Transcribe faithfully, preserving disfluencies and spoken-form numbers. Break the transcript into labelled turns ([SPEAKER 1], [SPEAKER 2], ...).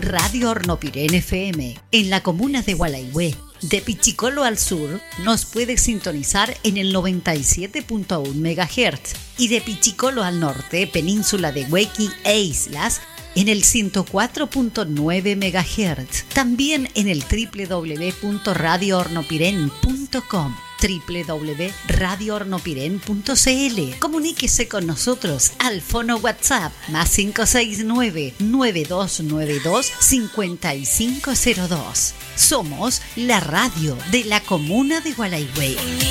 [SPEAKER 1] Radio Hornopirén F M, en la comuna de Gualeguay. De Pichicolo al sur, nos puede sintonizar en el noventa y siete punto uno megahertz y de Pichicolo al norte, península de Huequi e Islas, en el ciento cuatro punto nueve megahertz. También en el doble u doble u doble u punto radio hornopirén punto com, doble u doble u doble u punto radio hornopirén punto c l. Comuníquese con nosotros al fono WhatsApp más cinco seis nueve, nueve dos nueve dos, cinco cinco cero dos. Somos la radio de la comuna de Gualeguay.